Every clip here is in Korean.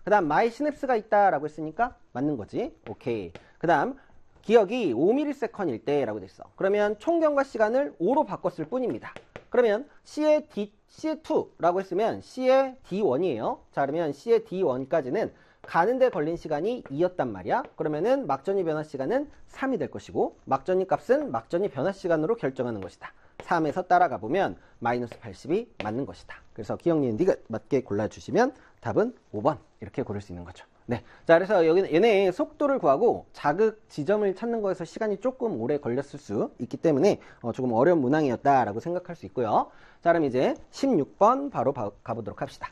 그 다음 my synapse가 있다라고 했으니까 맞는 거지. 오케이. 그 다음 기억이 5ms일 때라고 됐어. 그러면 총 경과 시간을 5로 바꿨을 뿐입니다. 그러면 C의 2라고 했으면 C의 D1이에요. 자, 그러면 C의 D1까지는 가는데 걸린 시간이 2였단 말이야. 그러면은 막전이 변화 시간은 3이 될 것이고, 막전이 값은 막전이 변화 시간으로 결정하는 것이다. 3에서 따라가 보면 마이너스 80이 맞는 것이다. 그래서 기억, 니은, 디귿 맞게 골라주시면 답은 5번 이렇게 고를 수 있는 거죠. 네. 자, 그래서 여기는 얘네의 속도를 구하고 자극 지점을 찾는 거에서 시간이 조금 오래 걸렸을 수 있기 때문에 조금 어려운 문항이었다라고 생각할 수 있고요. 자, 그럼 이제 16번 바로 가보도록 합시다.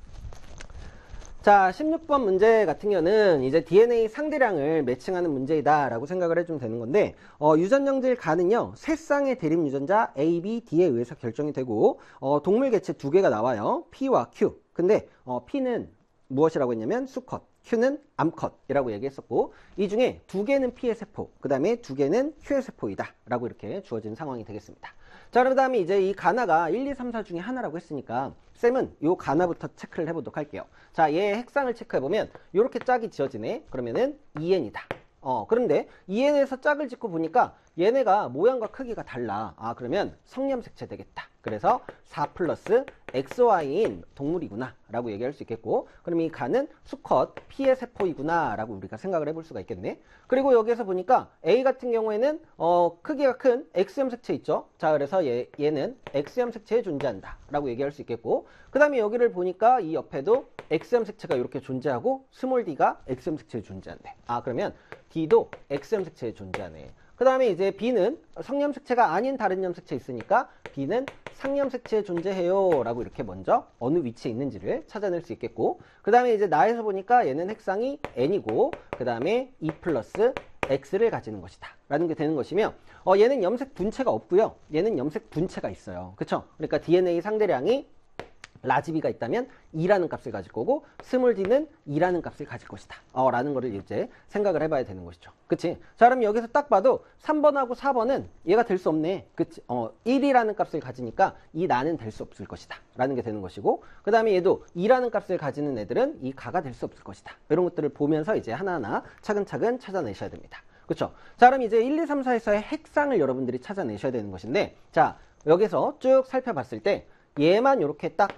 자, 16번 문제 같은 경우는 이제 DNA 상대량을 매칭하는 문제이다라고 생각을 해주면 되는 건데, 유전형질 가는요, 세 쌍의 대립 유전자 A, B, D에 의해서 결정이 되고, 동물 개체 두 개가 나와요. P와 Q. 근데, P는 무엇이라고 했냐면 수컷, Q는 암컷이라고 얘기했었고, 이 중에 두 개는 P의 세포, 그 다음에 두 개는 Q의 세포이다 라고 이렇게 주어진 상황이 되겠습니다. 자, 그 다음에 이제 이 가나가 1, 2, 3, 4 중에 하나라고 했으니까 쌤은 요 가나부터 체크를 해보도록 할게요. 자, 얘의 핵상을 체크해보면 요렇게 짝이 지어지네. 그러면은 2n이다. 그런데 2n에서 짝을 짓고 보니까 얘네가 모양과 크기가 달라. 아, 그러면 성염색체 되겠다. 그래서 4 플러스 XY인 동물이구나 라고 얘기할 수 있겠고, 그럼 이 가는 수컷 P의 세포이구나 라고 우리가 생각을 해볼 수가 있겠네. 그리고 여기에서 보니까 A 같은 경우에는 크기가 큰 X염색체 있죠. 자, 그래서 얘는 X염색체에 존재한다 라고 얘기할 수 있겠고, 그 다음에 여기를 보니까 이 옆에도 X염색체가 이렇게 존재하고 스몰 d가 X염색체에 존재한대. 아, 그러면 D도 X염색체에 존재하네. 그 다음에 이제 B는 성염색체가 아닌 다른 염색체 있으니까 B는 상염색체에 존재해요 라고 이렇게 먼저 어느 위치에 있는지를 찾아낼 수 있겠고, 그 다음에 이제 나에서 보니까 얘는 핵상이 N이고, 그 다음에 2 플러스 X를 가지는 것이다 라는 게 되는 것이며, 얘는 염색 분체가 없고요, 얘는 염색 분체가 있어요. 그쵸? 그러니까 DNA 상대량이 라지 B가 있다면 2라는 값을 가질 거고, 스몰 d는 2라는 값을 가질 것이다 라는 거를 이제 생각을 해봐야 되는 것이죠. 그치? 자, 그럼 여기서 딱 봐도 3번하고 4번은 얘가 될 수 없네. 그치? 1이라는 값을 가지니까 이 나는 될 수 없을 것이다 라는 게 되는 것이고, 그 다음에 얘도 2라는 값을 가지는 애들은 이 가가 될 수 없을 것이다. 이런 것들을 보면서 이제 하나하나 차근차근 찾아내셔야 됩니다. 그쵸? 자, 그럼 이제 1, 2, 3, 4에서의 핵상을 여러분들이 찾아내셔야 되는 것인데, 자, 여기서 쭉 살펴봤을 때 얘만 이렇게 딱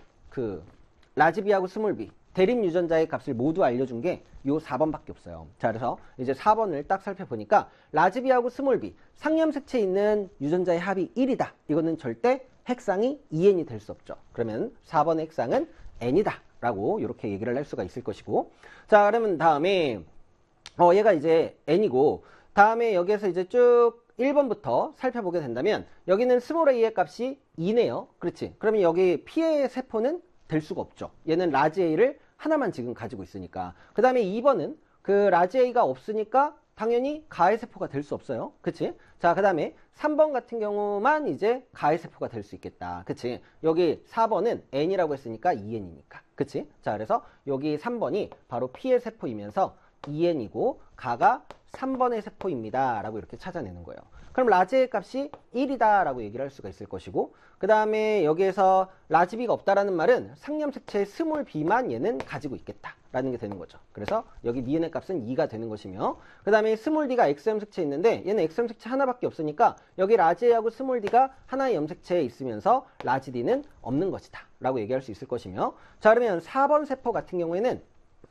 라지 B하고 스몰 b 대립 유전자의 값을 모두 알려준 게 요 4번밖에 없어요. 자, 그래서 이제 4번을 딱 살펴보니까 라지 B하고 스몰 b 상염색체에 있는 유전자의 합이 1이다. 이거는 절대 핵상이 2n이 될 수 없죠. 그러면 4번의 핵상은 n이다 라고 이렇게 얘기를 할 수가 있을 것이고, 자, 그러면 다음에 얘가 이제 n이고, 다음에 여기에서 이제 쭉 1번부터 살펴보게 된다면 여기는 스몰 a의 값이 2네요. 그렇지? 그러면 여기 P의 세포는 될 수가 없죠. 얘는 라지 A를 하나만 지금 가지고 있으니까. 그 다음에 2번은 그 라지 A가 없으니까 당연히 가의 세포가 될 수 없어요. 그치? 자, 그 다음에 3번 같은 경우만 이제 가의 세포가 될 수 있겠다. 그치? 여기 4번은 N이라고 했으니까 2N이니까. 그치? 자, 그래서 여기 3번이 바로 P의 세포이면서 2n이고 가가 3번의 세포입니다 라고 이렇게 찾아내는 거예요. 그럼 라지의 값이 1이다 라고 얘기를 할 수가 있을 것이고, 그 다음에 여기에서 라지 B가 없다라는 말은 상염색체의 스몰 b만 얘는 가지고 있겠다 라는 게 되는 거죠. 그래서 여기 니은의 값은 2가 되는 것이며, 그 다음에 스몰 d가 X염색체에 있는데 얘는 X염색체 하나밖에 없으니까 여기 라지 A하고 스몰 d가 하나의 염색체에 있으면서 라지 D는 없는 것이다 라고 얘기할 수 있을 것이며, 자, 그러면 4번 세포 같은 경우에는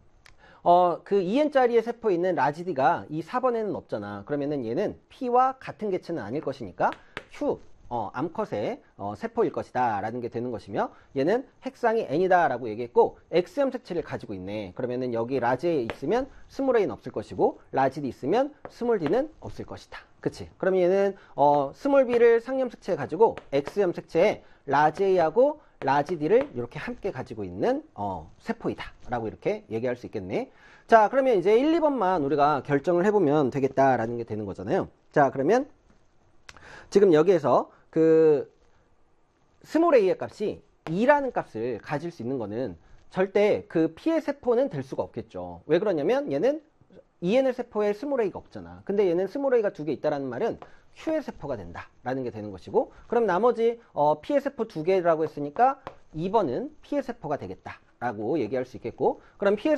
그 2n짜리의 세포에 있는 라지 D가 이 4번에는 없잖아. 그러면은 얘는 P와 같은 개체는 아닐 것이니까 Q, 암컷의 세포일 것이다 라는 게 되는 것이며, 얘는 핵상이 N이다 라고 얘기했고 X염색체를 가지고 있네. 그러면은 여기 라지 A 있으면 스몰 A는 없을 것이고 라지 D 있으면 스몰 D는 없을 것이다. 그치? 그러면 얘는 스몰 B를 상염색체에 가지고 X염색체에 라지 A하고 라지 D를 이렇게 함께 가지고 있는 세포이다 라고 이렇게 얘기할 수 있겠네. 자, 그러면 이제 1, 2번만 우리가 결정을 해보면 되겠다라는 게 되는 거잖아요. 자, 그러면 지금 여기에서 그 스몰 a의 값이 2라는 값을 가질 수 있는 거는 절대 그 P의 세포는 될 수가 없겠죠. 왜 그러냐면 얘는 ENL 세포에 스몰 a가 없잖아. 근데 얘는 스몰 a가 두 개 있다라는 말은 Q의 세포가 된다 라는 게 되는 것이고, 그럼 나머지 P의 세포 두 개라고 했으니까 2번은 P의 세포가 되겠다 라고 얘기할 수 있겠고, 그럼 P의